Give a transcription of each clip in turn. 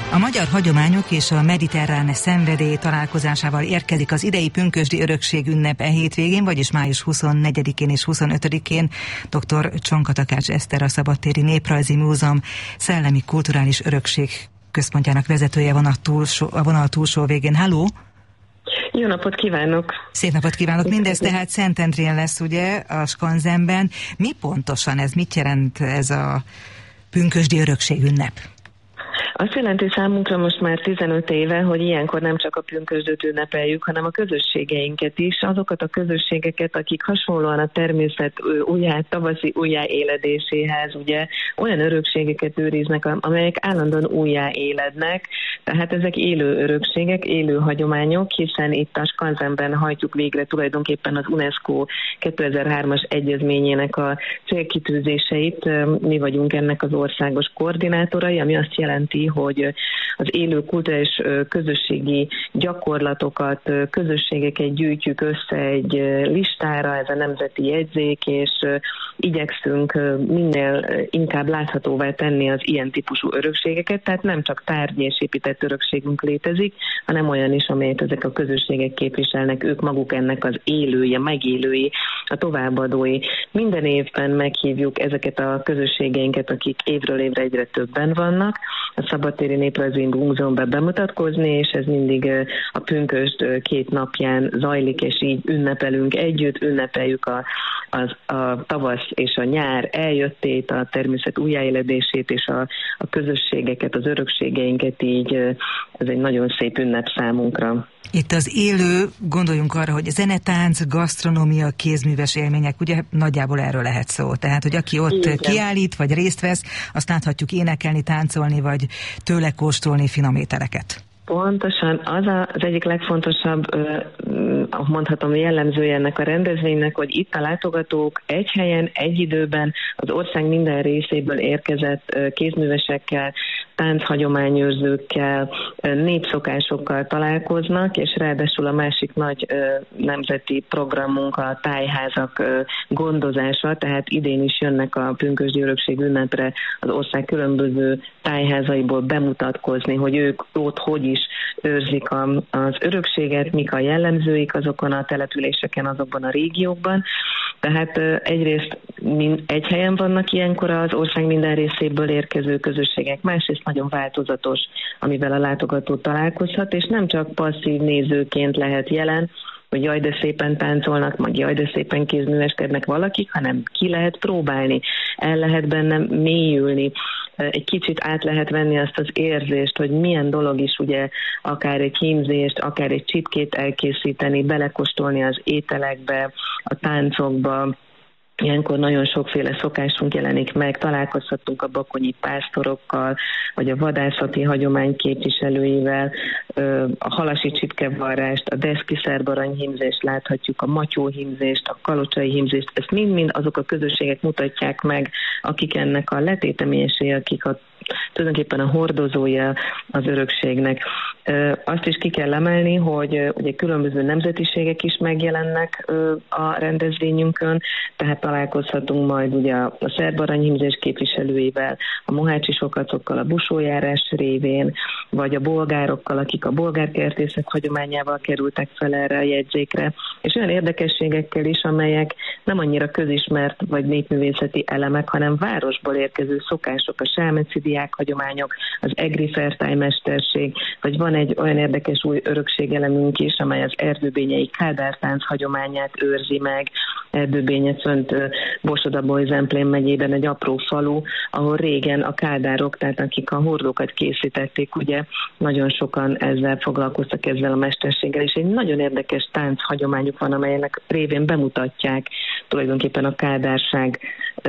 A magyar hagyományok és a mediterrán szenvedély találkozásával érkezik az idei pünkösdi örökség ünnep hétvégén, vagyis május 24-én és 25-én. Dr. Csonka Takács Eszter, a Szabadtéri Néprajzi Múzeum Szellemi Kulturális Örökség Központjának vezetője van a vonal túlsó végén. Halló! Jó napot kívánok! Szép napot kívánok! Mindez tehát Szentendrén lesz, ugye, a Skanzenben. Mi pontosan ez? Mit jelent ez a pünkösdi örökség ünnep? Azt jelenti számunkra most már 15 éve, hogy ilyenkor nem csak a pünkösdöt ünnepeljük, hanem a közösségeinket is, azokat a közösségeket, akik hasonlóan a természet tavaszi újjáéledéséhez ugye olyan örökségeket őriznek, amelyek állandóan újjáélednek, tehát ezek élő örökségek, élő hagyományok, hiszen itt a Skanzenben hajtjuk végre tulajdonképpen az UNESCO 2003-as egyezményének a célkitűzéseit. Mi vagyunk ennek az országos koordinátorai, ami azt jelenti, hogy az élő kulturális közösségi gyakorlatokat, közösségeket gyűjtjük össze egy listára, ez a nemzeti jegyzék, és igyekszünk minél inkább láthatóvá tenni az ilyen típusú örökségeket, tehát nem csak tárgyi és épített örökségünk létezik, hanem olyan is, amelyet ezek a közösségek képviselnek, ők maguk ennek az élője, megélői, a továbbadói. Minden évben meghívjuk ezeket a közösségeinket, akik évről évre egyre többen vannak, a Szabadtéri Néprajzi Múzeumban bemutatkozni, és ez mindig a pünkösd 2 napján zajlik, és így ünnepelünk együtt, ünnepeljük a tavasz és a nyár eljöttét, a természet újjáéledését, és a közösségeket, az örökségeinket, így ez egy nagyon szép ünnep számunkra. Itt az élő, gondoljunk arra, hogy zenetánc, gasztronómia, kézműves élmények, ugye nagyjából erről lehet szó. Tehát, hogy aki ott igen, kiállít, vagy részt vesz, azt láthatjuk énekelni, táncolni, vagy tőle kóstolni finom ételeket. Pontosan, az egyik legfontosabb, mondhatom, jellemzője ennek a rendezvénynek, hogy itt a látogatók egy helyen, egy időben az ország minden részéből érkezett kézművesekkel, tánchagyományőrzőkkel, népszokásokkal találkoznak, és ráadásul a másik nagy nemzeti programunk a tájházak gondozása, tehát idén is jönnek a pünkösdi örökség ünnepre az ország különböző tájházaiból bemutatkozni, hogy ők ott hogy is őrzik az örökséget, mik a jellemzőik azokon a településeken, azokban a régiókban. Tehát egyrészt egy helyen vannak ilyenkor az ország minden részéből érkező közösségek, másrészt nagyon változatos, amivel a látogató találkozhat, és nem csak passzív nézőként lehet jelen, hogy jaj, de szépen táncolnak, meg jaj, de szépen kézműveskednek valakik, hanem ki lehet próbálni, el lehet benne mélyülni, egy kicsit át lehet venni azt az érzést, hogy milyen dolog is ugye akár egy hímzést, akár egy csipkét elkészíteni, belekóstolni az ételekbe, a táncokba. Ilyenkor nagyon sokféle szokásunk jelenik meg, találkozhattunk a bakonyi pásztorokkal, vagy a vadászati hagyomány képviselőivel, a halasi csipkevarrást, a deszki szerbaranyhímzést láthatjuk, a matyóhímzést, a kalocsai hímzést, ezt mind-mind azok a közösségek mutatják meg, akik ennek a letéteményesei, akik tulajdonképpen a hordozója az örökségnek. Azt is ki kell emelni, hogy ugye különböző nemzetiségek is megjelennek a rendezvényünkön, tehát találkozhatunk majd ugye a szerbaranyhímzés képviselőivel, a mohácsi sokacokkal, a busójárás révén, vagy a bolgárokkal, akik a bolgárkertészet hagyományával kerültek fel erre a jegyzékre, és olyan érdekességekkel is, amelyek nem annyira közismert vagy népművészeti elemek, hanem városból érkező szokások, a selmeci diák hagyományok, az egri fertájmesterség, vagy van egy olyan érdekes új örökségelemünk is, amely az erdőbényei kádártánc hagyományát őrzi meg. Erdőbénye fönt Borsod-Abaúj-Zemplén megyében egy apró falu, ahol régen a kádárok, tehát akik a hordókat készítették, ugye nagyon sokan ezzel foglalkoztak, ezzel a mesterséggel, és egy nagyon érdekes tánc hagyományuk van, amelynek révén bemutatják tulajdonképpen a kádárság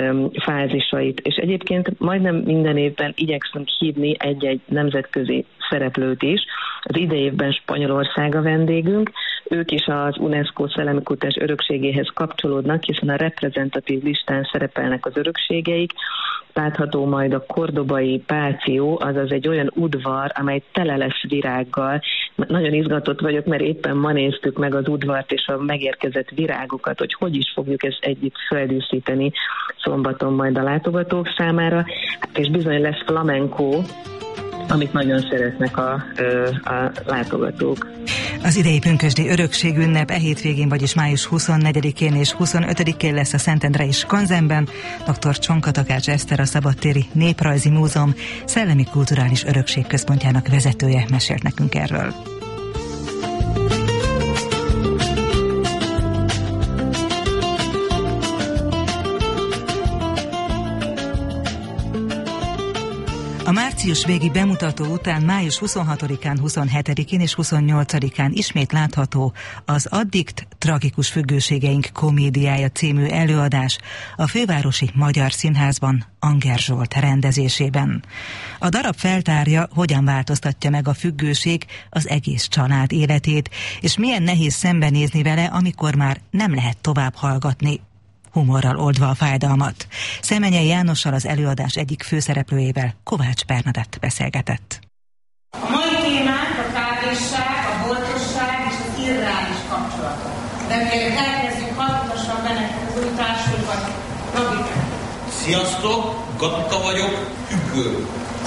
fázisait. És egyébként majdnem minden évben igyekszünk hívni egy-egy nemzetközi szereplőt is. Az idei évben Spanyolország a vendégünk, ők is az UNESCO szellemi kultúrás örökségéhez kapcsolódnak, hiszen a reprezentatív listán szerepelnek az örökségeik. Látható majd a kordobai páció, azaz egy olyan udvar, amely tele lesz virággal. Nagyon izgatott vagyok, mert éppen ma néztük meg az udvart és a megérkezett virágokat, hogy is fogjuk ezt együtt feldíszíteni szombaton majd a látogatók számára. És bizony lesz flamenco, amit nagyon szeretnek a látogatók. Az idei pünkösdi örökségünnep hétvégén, vagyis május 24-én és 25-én lesz a Szentendrei Skanzenben. Dr. Csonka Takács Eszter, a Szabadtéri Néprajzi Múzeum Szellemi Kulturális Örökségközpontjának vezetője mesélt nekünk erről. A március végi bemutató után május 26-án, 27-én és 28-án ismét látható az Addig tragikus függőségeink komédiája című előadás a Fővárosi Magyar Színházban Anger Zsolt rendezésében. A darab feltárja, hogyan változtatja meg a függőség az egész család életét, és milyen nehéz szembenézni vele, amikor már nem lehet tovább hallgatni, humorral oldva a fájdalmat. Szemenyei Jánossal, az előadás egyik főszereplőjével, Kovács Bernadett beszélgetett. A mai témánk a távésság, a boltosság és az irreális kapcsolatok. De mielőtt elkezdjük, hadd mutassam be nektek az új társulkat, Gabikát. Sziasztok, Gabika vagyok, függő.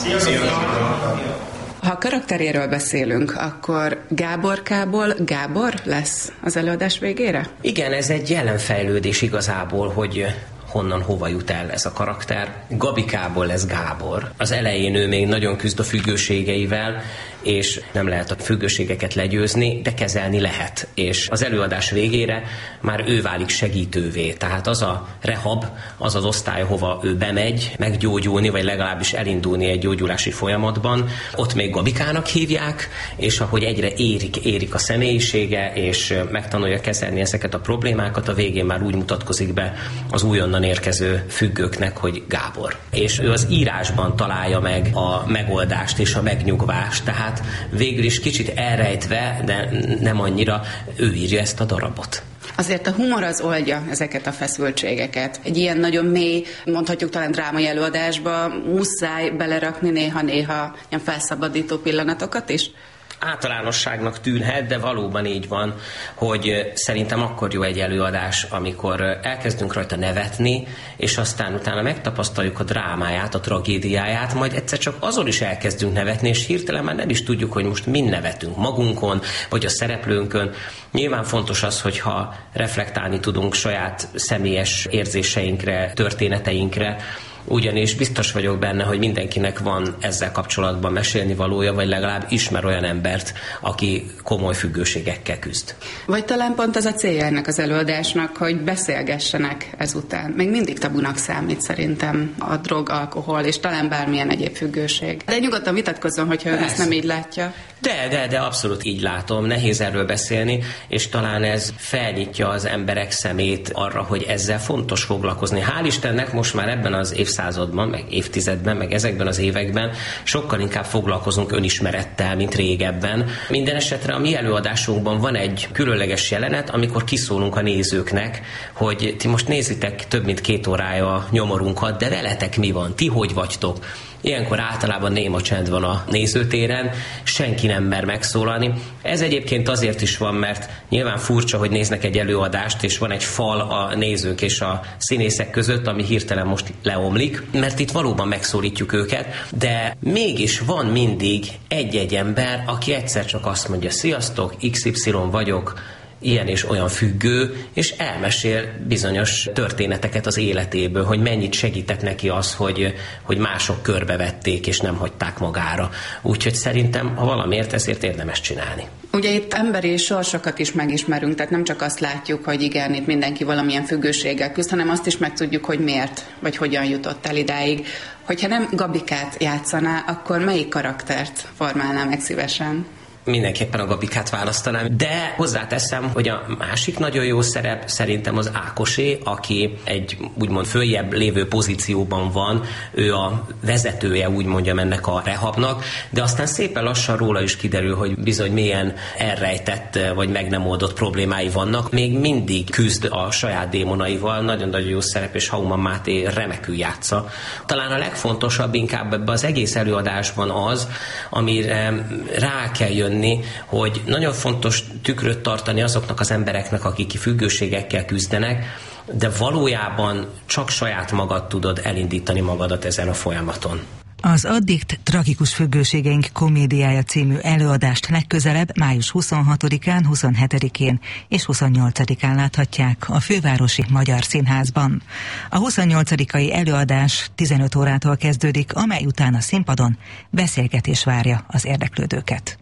Sziasztok! Ha a karakteréről beszélünk, akkor Gáborkából Gábor lesz az előadás végére? Igen, ez egy jelenfejlődés igazából, hogy honnan hova jut el ez a karakter. Gabikából lesz Gábor. Az elején ő még nagyon küzd a függőségeivel, és nem lehet a függőségeket legyőzni, de kezelni lehet. És az előadás végére már ő válik segítővé. Tehát az a rehab, az az osztály, hova ő bemegy, meggyógyulni, vagy legalábbis elindulni egy gyógyulási folyamatban. Ott még Gabikának hívják, és ahogy egyre érik a személyisége, és megtanulja kezelni ezeket a problémákat, a végén már úgy mutatkozik be az újonnan érkező függőknek, hogy Gábor. És ő az írásban találja meg a megoldást és a megnyugvást, tehát végül is kicsit elrejtve, de nem annyira, ő írja ezt a darabot. Azért a humor az oldja ezeket a feszültségeket. Egy ilyen nagyon mély, mondhatjuk talán drámai előadásba muszáj belerakni néha-néha ilyen felszabadító pillanatokat is. Általánosságnak tűnhet, de valóban így van, hogy szerintem akkor jó egy előadás, amikor elkezdünk rajta nevetni, és aztán utána megtapasztaljuk a drámáját, a tragédiáját, majd egyszer csak azon is elkezdünk nevetni, és hirtelen már nem is tudjuk, hogy most mind nevetünk magunkon, vagy a szereplőnkön. Nyilván fontos az, hogyha reflektálni tudunk saját személyes érzéseinkre, történeteinkre, ugyanis biztos vagyok benne, hogy mindenkinek van ezzel kapcsolatban mesélni valója, vagy legalább ismer olyan embert, aki komoly függőségekkel küzd. Vagy talán pont az a célja ennek az előadásnak, hogy beszélgessenek ezután. Még mindig tabunak számít szerintem a drog, alkohol, és talán bármilyen egyéb függőség. De nyugodtan vitatkozzon, hogyha ön ezt nem így látja. De abszolút így látom. Nehéz erről beszélni, és talán ez felnyitja az emberek szemét arra, hogy ezzel fontos foglalkozni. Hál' Istennek most már ebben az évszázadban, meg évtizedben, meg ezekben az években sokkal inkább foglalkozunk önismerettel, mint régebben. Minden esetre a mi előadásunkban van egy különleges jelenet, amikor kiszólunk a nézőknek, hogy ti most nézitek több mint 2 órája a nyomorunkat, de veletek mi van? Ti hogy vagytok? Ilyenkor általában néma csend van a nézőtéren, senki nem mer megszólalni. Ez egyébként azért is van, mert nyilván furcsa, hogy néznek egy előadást, és van egy fal a nézők és a színészek között, ami hirtelen most leomlik, mert itt valóban megszólítjuk őket, de mégis van mindig egy-egy ember, aki egyszer csak azt mondja, sziasztok, XY vagyok, ilyen és olyan függő, és elmesél bizonyos történeteket az életéből, hogy mennyit segített neki az, hogy mások körbevették, és nem hagyták magára. Úgyhogy szerintem, ha valamiért, ezért érdemes csinálni. Ugye itt emberi sorsokat is megismerünk, tehát nem csak azt látjuk, hogy igen, itt mindenki valamilyen függőséggel küzd, hanem azt is megtudjuk, hogy miért, vagy hogyan jutott el idáig. Hogyha nem Gabikát játszaná, akkor melyik karaktert formálná meg szívesen? Mindenképpen a Gabikát választanám, de hozzáteszem, hogy a másik nagyon jó szerep szerintem az Ákosé, aki egy úgymond följebb lévő pozícióban van, ő a vezetője, úgy mondjam, ennek a rehabnak, de aztán szépen lassan róla is kiderül, hogy bizony milyen elrejtett vagy meg nem oldott problémái vannak. Még mindig küzd a saját démonaival, nagyon-nagyon jó szerep, és Hauman Máté remekül játsza. Talán a legfontosabb inkább ebben az egész előadásban az, amire rá kell jönni, hogy nagyon fontos tükröt tartani azoknak az embereknek, akik függőségekkel küzdenek, de valójában csak saját magad tudod elindítani magadat ezen a folyamaton. Az Addikt tragikus függőségeink komédiája című előadást legközelebb május 26-án, 27-én és 28-án láthatják a Fővárosi Magyar Színházban. A 28. előadás 15 órától kezdődik, amely után a színpadon beszélgetés várja az érdeklődőket.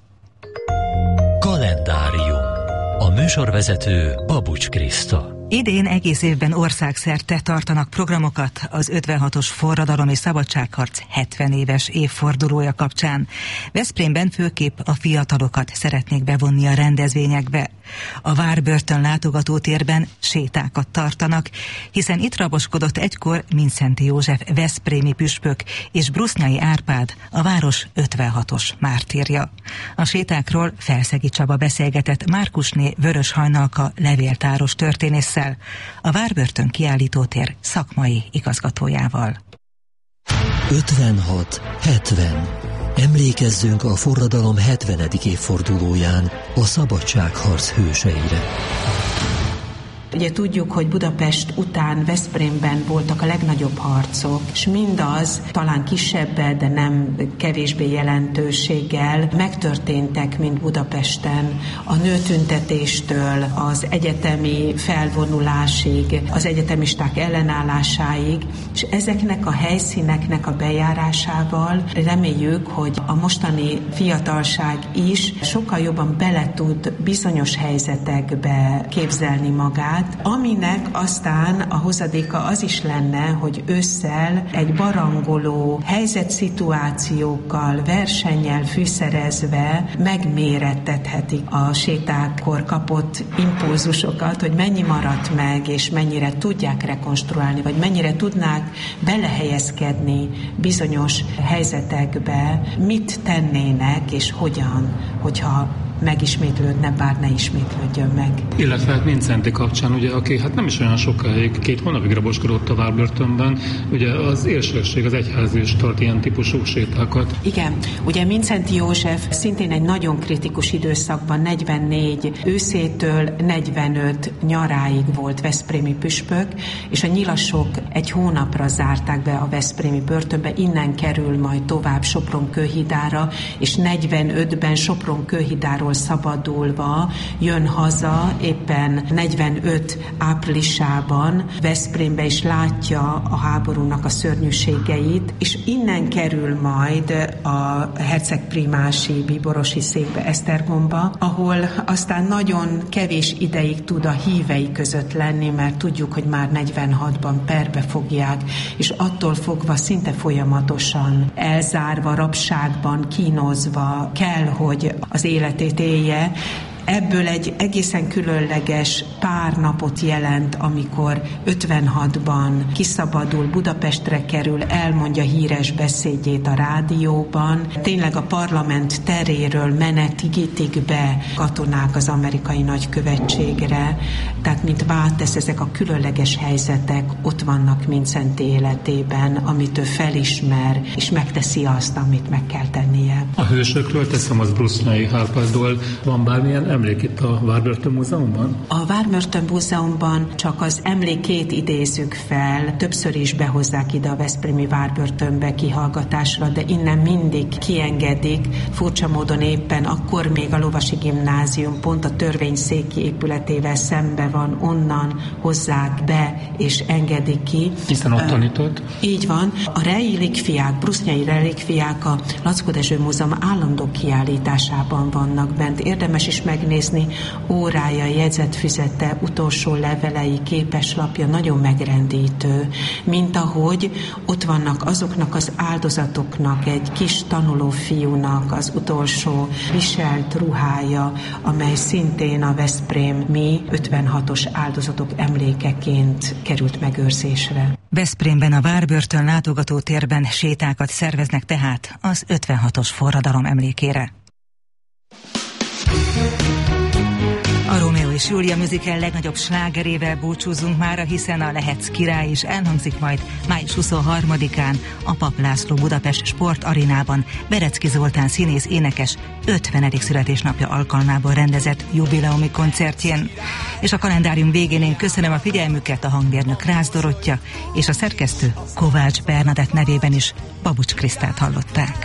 Kalendárium. A műsorvezető Babucs Kriszta. Idén egész évben országszerte tartanak programokat az 56-os forradalom és szabadságharc 70 éves évfordulója kapcsán. Veszprémben főképp a fiatalokat szeretnék bevonni a rendezvényekbe. A Várbörtön látogatótérben sétákat tartanak, hiszen itt raboskodott egykor Mindszenty József veszprémi püspök és Brusnyai Árpád, a város 56-os mártírja. A sétákról Felszegi Csaba beszélgetett Márkusné Vörös Hajnalka levéltáros történésszel, a Várbörtön kiállítótér szakmai igazgatójával. 56-70. Emlékezzünk a forradalom 70. évfordulóján a szabadságharc hőseire. Ugye tudjuk, hogy Budapest után Veszprémben voltak a legnagyobb harcok, és mindaz talán kisebb, de nem kevésbé jelentőséggel megtörténtek, mint Budapesten. A nőtüntetéstől az egyetemi felvonulásig, az egyetemisták ellenállásáig, és ezeknek a helyszíneknek a bejárásával reméljük, hogy a mostani fiatalság is sokkal jobban bele tud bizonyos helyzetekbe képzelni magát, aminek aztán a hozadéka az is lenne, hogy ősszel egy barangoló helyzetszituációkkal, versennyel fűszerezve megmérettethetik a sétákkor kapott impulzusokat, hogy mennyi maradt meg, és mennyire tudják rekonstruálni, vagy mennyire tudnák belehelyezkedni bizonyos helyzetekbe, mit tennének, és hogyan, hogyha megismétlődne, bár ne ismétlődjön meg. Illetve hát Mindszenty kapcsán, ugye, aki hát nem is olyan sokáig, 2 hónapig raboskodott a Várbörtönben, ugye az érsőség, az egyház is tart ilyen típusú sétákat. Igen, ugye Mindszenty József szintén egy nagyon kritikus időszakban, 44 őszétől 45 nyaráig volt veszprémi püspök, és a nyilasok egy hónapra zárták be a veszprémi börtönbe, innen kerül majd tovább Sopron-Kőhidára, és 45-ben Sopron-Kőhidáról szabadulva jön haza, éppen 45 áprilisában Veszprémbe is látja a háborúnak a szörnyűségeit, és innen kerül majd a hercegprimási bíborosi székbe, Esztergomba, ahol aztán nagyon kevés ideig tud a hívei között lenni, mert tudjuk, hogy már 46-ban perbe fogják, és attól fogva szinte folyamatosan elzárva, rabságban, kínozva kell, hogy az életét élje. Ebből egy egészen különleges pár napot jelent, amikor 56-ban kiszabadul, Budapestre kerül, elmondja híres beszédjét a rádióban. Tényleg a parlament teréről menetig ítik be katonák az amerikai nagykövetségre. Tehát mint váltesz, ezek a különleges helyzetek ott vannak Mindszenty életében, amit ő felismer, és megteszi azt, amit meg kell tennie. A hősökről, teszem az Brusnyai Árpádról, van bármilyen emlék itt a Várbörtön Múzeumban? A Várbörtön Múzeumban csak az emlékét idézzük fel, többször is behozzák ide a veszprémi Várbörtönbe kihallgatásra, de innen mindig kiengedik, furcsa módon éppen akkor még a Lovasi Gimnázium pont a törvényszéki épületével szembe van, onnan hozzák be és engedik ki. Hiszen ott tanított? Így van. A relikviák, brusnyai relikviák a Laczko Dezső Múzeum állandó kiállításában vannak bent. Érdemes is megnézni órája, jegyzetfüzete, utolsó levelei, képeslapja, nagyon megrendítő. Mint ahogy ott vannak azoknak az áldozatoknak, egy kis tanuló fiúnak az utolsó viselt ruhája, amely szintén a veszprémi 56-os áldozatok emlékeként került megőrzésre. Veszprémben a Várbörtön látogatótérben sétákat szerveznek tehát az 56-os forradalom emlékére. A Rómeó és Júlia musical legnagyobb slágerével búcsúzunk mára, hiszen a Lehetsz király is elhangzik majd május 23-án a Papp László Budapest Sport Arénában Berecki Zoltán színész énekes 50. születésnapja alkalmából rendezett jubileumi koncertjén. És a kalendárium végén én köszönöm a figyelmüket, a hangmérnök Rász Dorottya és a szerkesztő Kovács Bernadett nevében is Babucs Krisztát hallották.